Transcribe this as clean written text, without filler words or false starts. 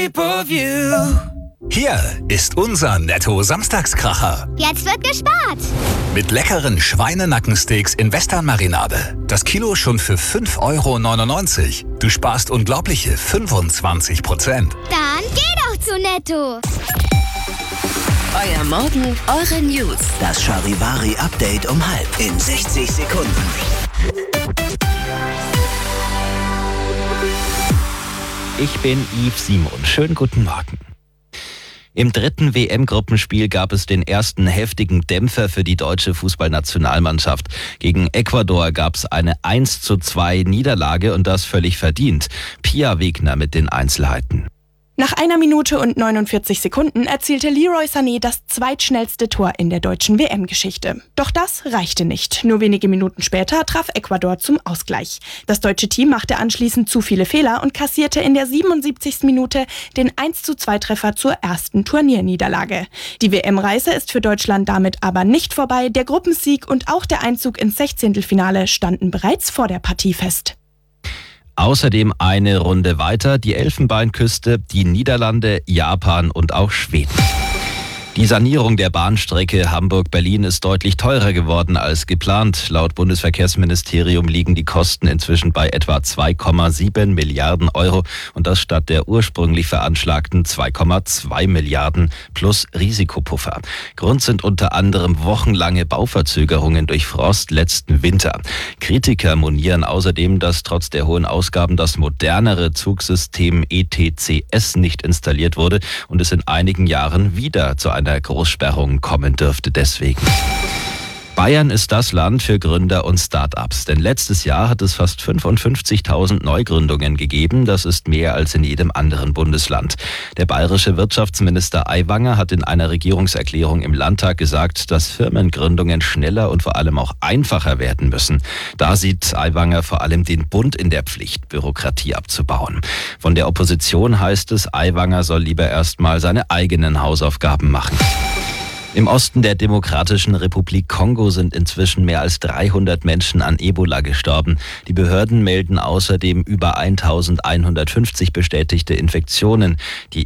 Hier ist unser Netto-Samstagskracher. Jetzt wird gespart. Mit leckeren Schweinenackensteaks in Western-Marinade. Das Kilo schon für 5,99 €. Du sparst unglaubliche 25%. Dann geh doch zu Netto. Euer Morgen, eure News. Das Charivari-Update um 6:30 in 60 Sekunden. Ich bin Yves Simon. Schönen guten Morgen. Im dritten WM-Gruppenspiel gab es den ersten heftigen Dämpfer für die deutsche Fußballnationalmannschaft. Gegen Ecuador gab es eine 1:2 Niederlage und das völlig verdient. Pia Wegner mit den Einzelheiten. Nach 1 Minute und 49 Sekunden erzielte Leroy Sané das zweitschnellste Tor in der deutschen WM-Geschichte. Doch das reichte nicht. Nur wenige Minuten später traf Ecuador zum Ausgleich. Das deutsche Team machte anschließend zu viele Fehler und kassierte in der 77. Minute den 1:2-Treffer zur ersten Turnierniederlage. Die WM-Reise ist für Deutschland damit aber nicht vorbei. Der Gruppensieg und auch der Einzug ins 16. standen bereits vor der Partie fest. Außerdem eine Runde weiter die Elfenbeinküste, die Niederlande, Japan und auch Schweden. Die Sanierung der Bahnstrecke Hamburg-Berlin ist deutlich teurer geworden als geplant. Laut Bundesverkehrsministerium liegen die Kosten inzwischen bei etwa 2,7 Milliarden € und das statt der ursprünglich veranschlagten 2,2 Milliarden plus Risikopuffer. Grund sind unter anderem wochenlange Bauverzögerungen durch Frost letzten Winter. Kritiker monieren außerdem, dass trotz der hohen Ausgaben das modernere Zugsystem ETCS nicht installiert wurde und es in einigen Jahren wieder zu einer Großsperrung kommen dürfte deswegen. Bayern ist das Land für Gründer und Start-ups, denn letztes Jahr hat es fast 55.000 Neugründungen gegeben. Das ist mehr als in jedem anderen Bundesland. Der bayerische Wirtschaftsminister Aiwanger hat in einer Regierungserklärung im Landtag gesagt, dass Firmengründungen schneller und vor allem auch einfacher werden müssen. Da sieht Aiwanger vor allem den Bund in der Pflicht, Bürokratie abzubauen. Von der Opposition heißt es, Aiwanger soll lieber erstmal seine eigenen Hausaufgaben machen. Im Osten der Demokratischen Republik Kongo sind inzwischen mehr als 300 Menschen an Ebola gestorben. Die Behörden melden außerdem über 1.150 bestätigte Infektionen. Die